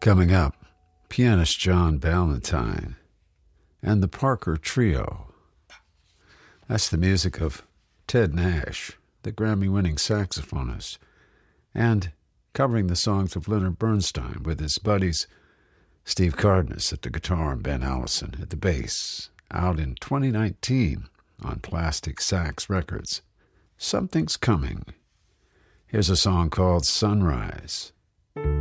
Coming up, pianist John Ballantyne and the Parker Trio. That's the music of Ted Nash, the Grammy-winning saxophonist, and covering the songs of Leonard Bernstein with his buddies Steve Cardenas at the guitar and Ben Allison at the bass, out in 2019 on Plastic Sax Records. Something's Coming. Here's a song called Sunrise.